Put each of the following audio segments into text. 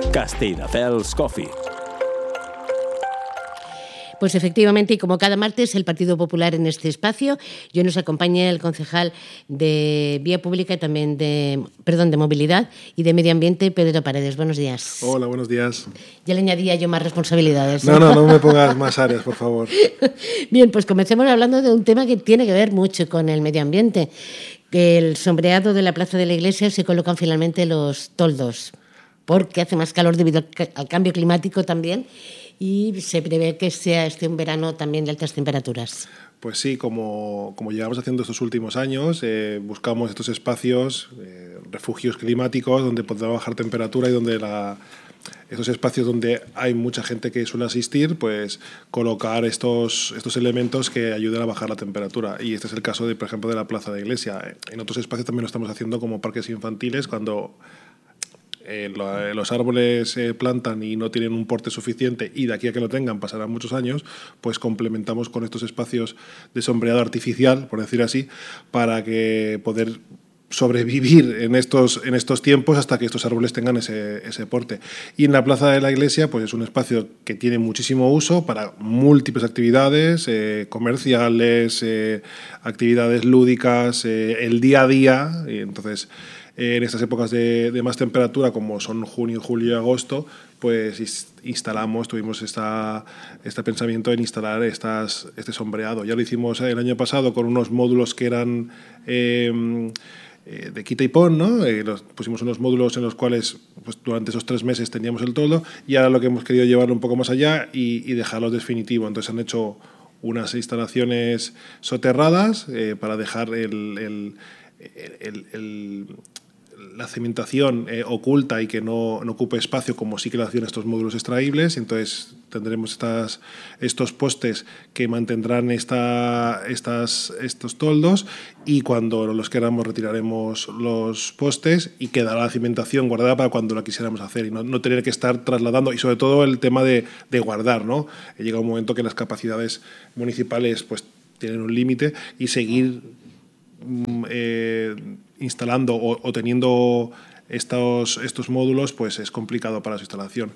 Castelldefels Coffee. Pues efectivamente, y como cada martes, el Partido Popular en este espacio. Yo nos acompaña el concejal de Vía Pública y también de Movilidad y de Medio Ambiente, Pedro Paredes. Buenos días. Hola, buenos días. Ya le añadía yo más responsabilidades. No me pongas más áreas, por favor. Bien, pues comencemos hablando de un tema que tiene que ver mucho con el medio ambiente. El sombreado de la plaza de la iglesia se colocan finalmente los toldos, porque hace más calor debido al cambio climático también. Y se prevé que sea un verano también de altas temperaturas. Pues sí, como llevamos haciendo estos últimos años, buscamos estos espacios, refugios climáticos, donde podrá bajar temperatura y donde estos espacios donde hay mucha gente que suele asistir, pues colocar estos elementos que ayuden a bajar la temperatura. Y este es el caso, por ejemplo, de la plaza de iglesia. En otros espacios también lo estamos haciendo, como parques infantiles, cuando los árboles se plantan y no tienen un porte suficiente, y de aquí a que lo tengan pasarán muchos años, pues complementamos con estos espacios de sombreado artificial, por decir así, para que poder sobrevivir en estos tiempos hasta que estos árboles tengan ese porte. Y en la plaza de la iglesia, pues es un espacio que tiene muchísimo uso para múltiples actividades comerciales, actividades lúdicas, el día a día. Y entonces, en estas épocas de más temperatura, como son junio, julio y agosto, pues tuvimos este pensamiento en instalar este sombreado. Ya lo hicimos el año pasado con unos módulos que eran de quita y pon, ¿no? Pusimos unos módulos en los cuales pues, durante esos 3 meses teníamos el toldo, y ahora lo que hemos querido llevarlo un poco más allá y dejarlo definitivo. Entonces han hecho unas instalaciones soterradas para dejar la cementación oculta y que no ocupe espacio, como sí que lo hacían estos módulos extraíbles. Entonces tendremos estos postes que mantendrán estos toldos, y cuando los queramos retiraremos los postes y quedará la cimentación guardada para cuando la quisiéramos hacer y no tener que estar trasladando. Y sobre todo el tema de guardar, ¿no? Llega un momento que las capacidades municipales pues tienen un límite, y seguir instalando o teniendo estos módulos pues es complicado para su instalación,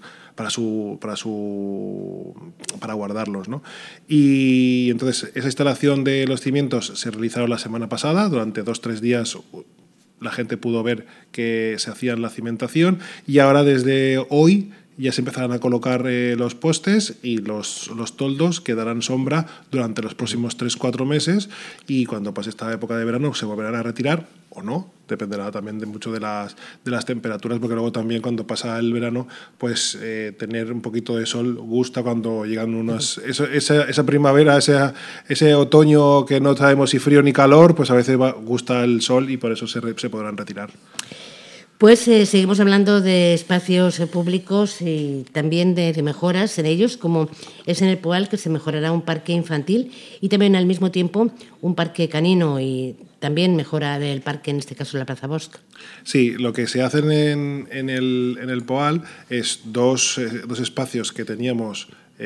para guardarlos, ¿no? Y entonces esa instalación de los cimientos se realizaron la semana pasada. Durante 2-3 días la gente pudo ver que se hacían la cimentación, y ahora desde hoy ya se empezarán a colocar los postes, y los toldos que darán sombra durante los próximos 3-4 meses, y cuando pase esta época de verano se volverán a retirar o no, dependerá también mucho de las temperaturas, porque luego también cuando pasa el verano pues tener un poquito de sol gusta cuando llegan esa primavera, ese otoño que no sabemos si frío ni calor, pues a veces gusta el sol y por eso se podrán retirar. Pues seguimos hablando de espacios públicos y también de mejoras en ellos, como es en el Poal, que se mejorará un parque infantil y también al mismo tiempo un parque canino, y también mejora del parque, en este caso la Plaza Bosch. Sí, lo que se hacen en el Poal es dos espacios que teníamos,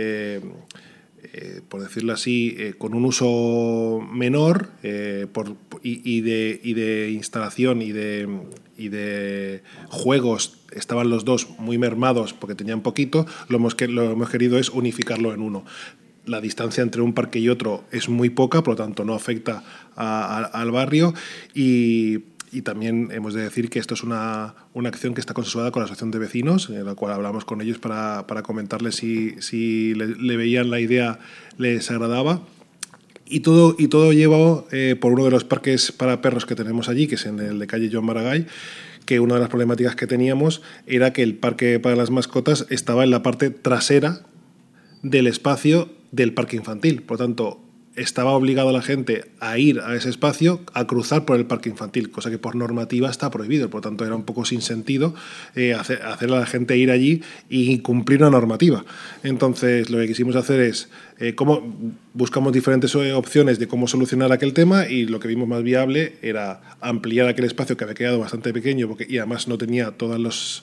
por decirlo así, con un uso menor y de instalación y de juegos. Estaban los dos muy mermados porque tenían poquito. Lo hemos querido es unificarlo en uno. La distancia entre un parque y otro es muy poca, por lo tanto no afecta al barrio, y también hemos de decir que esto es una acción que está consensuada con la asociación de vecinos, en la cual hablamos con ellos para comentarles si le veían la idea, les agradaba. Y todo llevado por uno de los parques para perros que tenemos allí, que es en el de calle Joan Maragall, que una de las problemáticas que teníamos era que el parque para las mascotas estaba en la parte trasera del espacio del parque infantil. Por lo tanto, estaba obligado a la gente a ir a ese espacio, a cruzar por el parque infantil, cosa que por normativa está prohibido. Por lo tanto, era un poco sin sentido hacer a la gente ir allí y cumplir una normativa. Entonces, lo que quisimos hacer es buscamos diferentes opciones de cómo solucionar aquel tema, y lo que vimos más viable era ampliar aquel espacio que había quedado bastante pequeño y además no tenía todos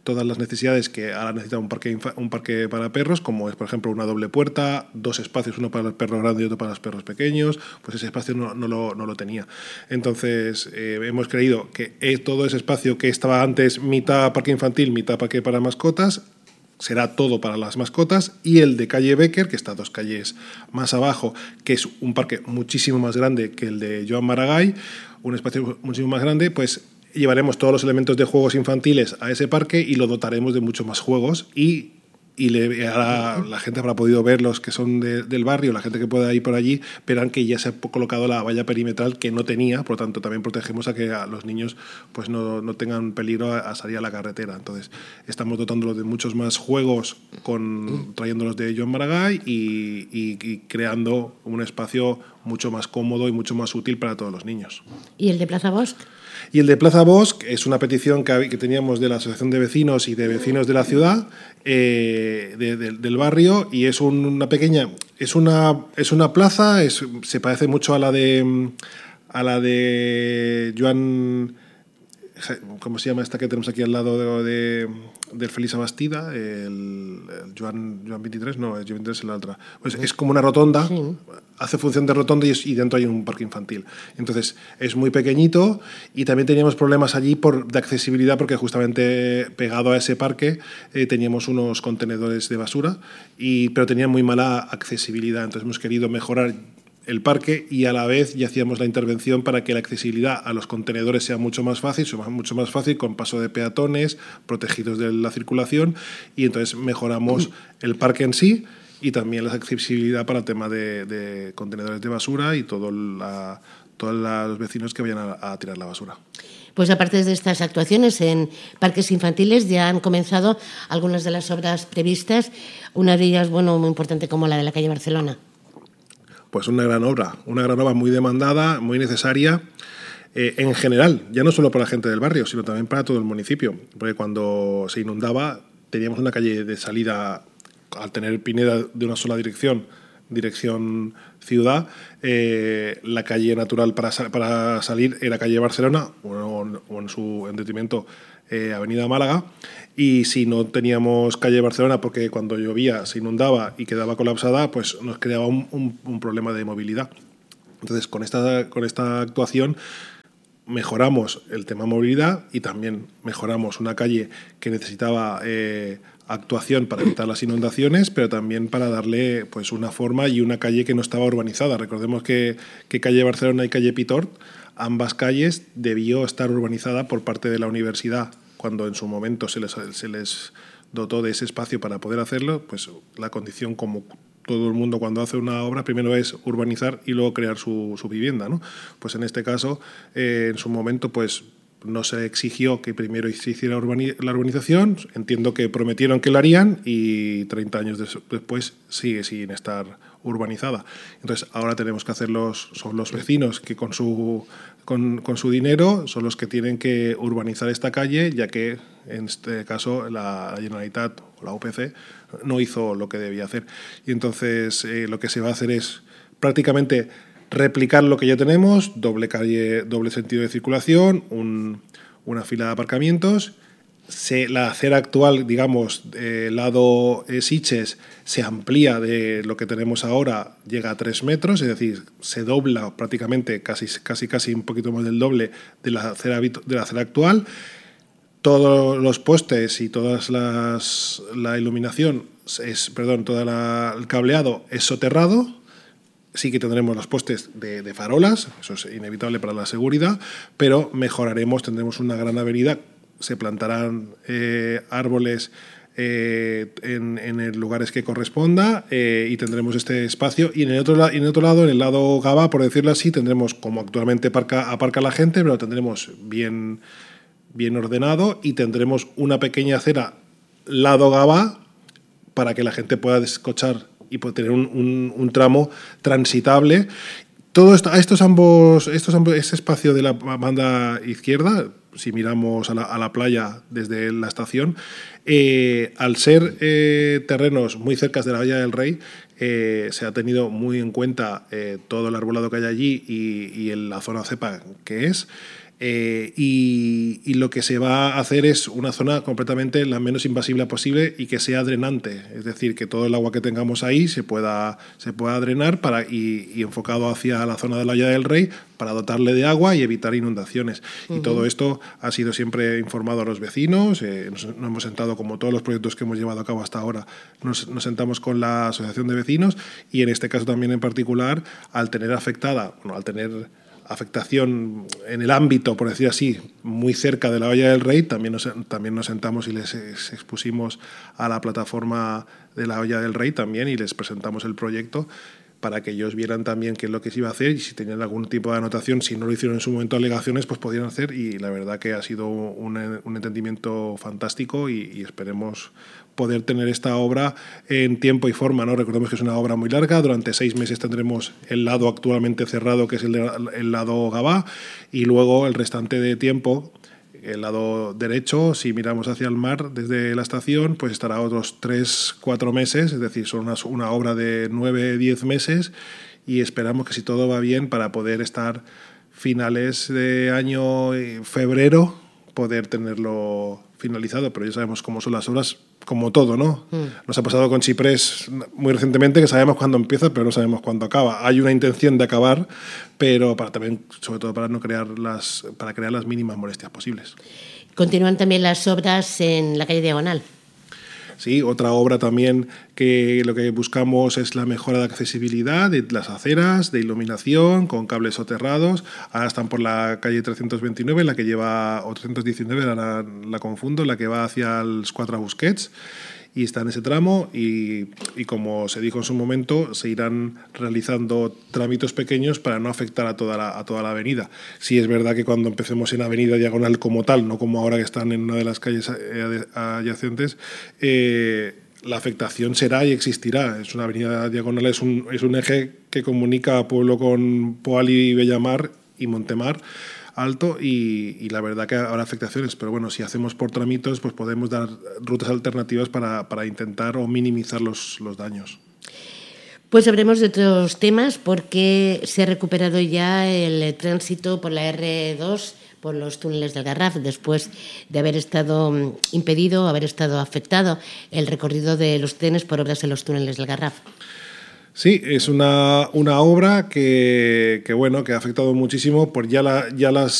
todas las necesidades que ahora necesita un parque para perros, como es, por ejemplo, una doble puerta, 2 espacios, uno para los perros grandes y otro para los perros pequeños, pues ese espacio no lo tenía. Entonces, hemos creído que todo ese espacio que estaba antes mitad parque infantil, mitad parque para mascotas, será todo para las mascotas, y el de calle Becker, que está 2 calles más abajo, que es un parque muchísimo más grande que el de Joan Maragall, un espacio muchísimo más grande, pues llevaremos todos los elementos de juegos infantiles a ese parque y lo dotaremos de muchos más juegos, y la gente habrá podido ver, los que son del barrio, la gente que pueda ir por allí, verán que ya se ha colocado la valla perimetral que no tenía, por lo tanto también protegemos a que a los niños pues no tengan peligro a salir a la carretera. Entonces estamos dotándolos de muchos más juegos, trayéndolos de Joan Maragall y creando un espacio mucho más cómodo y mucho más útil para todos los niños. ¿Y el de Plaza Bosch? Y el de Plaza Bosch es una petición que teníamos de la Asociación de Vecinos y de Vecinos de la ciudad, del barrio, y es una pequeña, es una plaza, se parece mucho a la de Joan, ¿cómo se llama esta que tenemos aquí al lado del Feliç Bastida? El Joan 23, no, el Joan 23 es la otra. Pues es como una rotonda, sí. Hace función de rotonda y dentro hay un parque infantil. Entonces es muy pequeñito, y también teníamos problemas allí de accesibilidad, porque justamente pegado a ese parque teníamos unos contenedores de basura, pero tenían muy mala accesibilidad. Entonces hemos querido mejorar el parque y a la vez ya hacíamos la intervención para que la accesibilidad a los contenedores sea mucho más fácil con paso de peatones, protegidos de la circulación, y entonces mejoramos el parque en sí y también la accesibilidad para el tema de contenedores de basura y todos los vecinos que vayan a tirar la basura. Pues aparte de estas actuaciones en parques infantiles, ya han comenzado algunas de las obras previstas, una de ellas, muy importante, como la de la calle Barcelona. Pues una gran obra muy demandada, muy necesaria, en general, ya no solo para la gente del barrio, sino también para todo el municipio, porque cuando se inundaba teníamos una calle de salida, al tener Pineda de una sola dirección ciudad, la calle natural para salir era calle Barcelona, o en detrimento Avenida Málaga, y si no teníamos calle Barcelona porque cuando llovía se inundaba y quedaba colapsada, pues nos creaba un problema de movilidad. Entonces con esta actuación mejoramos el tema movilidad y también mejoramos una calle que necesitaba actuación para evitar las inundaciones, pero también para darle pues una forma, y una calle que no estaba urbanizada. Recordemos que calle Barcelona y calle Pitort, ambas calles debió estar urbanizada por parte de la universidad cuando en su momento se les dotó de ese espacio para poder hacerlo. Pues la condición, como todo el mundo cuando hace una obra, primero es urbanizar y luego crear su vivienda, ¿no? Pues en este caso, en su momento, pues no se exigió que primero se hiciera la urbanización. Entiendo que prometieron que lo harían y 30 años después sigue sin estar urbanizada. Entonces ahora tenemos que son los vecinos que con su dinero son los que tienen que urbanizar esta calle, ya que en este caso la Generalitat o la UPC no hizo lo que debía hacer. Y entonces lo que se va a hacer es prácticamente replicar lo que ya tenemos: doble calle, doble sentido de circulación, una fila de aparcamientos. La acera actual, digamos, lado Sitges, se amplía de lo que tenemos ahora, llega a 3 metros, es decir, se dobla prácticamente casi un poquito más del doble de la acera actual. Todos los postes y la iluminación, todo el cableado es soterrado. Sí que tendremos los postes de farolas, eso es inevitable para la seguridad, pero tendremos una gran avenida, se plantarán árboles en los lugares que corresponda, y tendremos este espacio. Y en el otro lado, en el lado Gavà, por decirlo así, tendremos, como actualmente aparca la gente, pero lo tendremos bien ordenado, y tendremos una pequeña acera lado Gavà para que la gente pueda descochar y puede tener un tramo transitable. Todo esto, este espacio de la banda izquierda, si miramos a la playa desde la estación, al ser terrenos muy cerca de la Valla del Rey, se ha tenido muy en cuenta todo el arbolado que hay allí y en la zona cepa que es. Y lo que se va a hacer es una zona completamente la menos invasiva posible y que sea drenante, es decir, que todo el agua que tengamos ahí se pueda drenar y enfocado hacia la zona de la Hoya del Rey para dotarle de agua y evitar inundaciones. Y todo esto ha sido siempre informado a los vecinos, nos hemos sentado, como todos los proyectos que hemos llevado a cabo hasta ahora, nos sentamos con la asociación de vecinos y en este caso también en particular, al tener afectación en el ámbito, por decir así, muy cerca de la Hoya del Rey, también nos sentamos y les expusimos a la plataforma de la Hoya del Rey también y les presentamos el proyecto para que ellos vieran también qué es lo que se iba a hacer y si tenían algún tipo de anotación, si no lo hicieron en su momento alegaciones, pues podían hacer, y la verdad que ha sido un entendimiento fantástico y esperemos poder tener esta obra en tiempo y forma, ¿no? Recordemos que es una obra muy larga, durante 6 meses tendremos el lado actualmente cerrado, que es el lado Gavá, y luego el restante de tiempo, el lado derecho, si miramos hacia el mar desde la estación, pues estará otros 3-4 meses, es decir, son una obra de 9-10 meses, y esperamos que si todo va bien para poder estar finales de año, febrero, poder tenerlo finalizado, pero ya sabemos cómo son las obras, como todo, ¿no? Nos ha pasado con Chiprés muy recientemente, que sabemos cuándo empieza, pero no sabemos cuándo acaba. Hay una intención de acabar, pero sobre todo para crear las mínimas molestias posibles. Continúan también las obras en la calle Diagonal. Sí, otra obra también que lo que buscamos es la mejora de accesibilidad de las aceras, de iluminación, con cables soterrados. Ahora están por la calle 329, la que lleva, o 319, ahora la confundo, la que va hacia los 4 Busquets, y está en ese tramo y como se dijo en su momento, se irán realizando trámites pequeños para no afectar a toda la avenida. Sí es verdad que cuando empecemos en Avenida Diagonal como tal, no como ahora que están en una de las calles adyacentes, la afectación será y existirá. Es una avenida diagonal, es un eje que comunica a Pueblo con Poal y Bellamar y Montemar Alto, y la verdad que habrá afectaciones, pero bueno, si hacemos por trámites, pues podemos dar rutas alternativas para intentar o minimizar los daños. Pues hablemos de otros temas, porque se ha recuperado ya el tránsito por la R2, por los túneles del Garraf, después de haber estado impedido, haber estado afectado el recorrido de los trenes por obras en los túneles del Garraf. Sí, es una obra que ha afectado muchísimo por ya las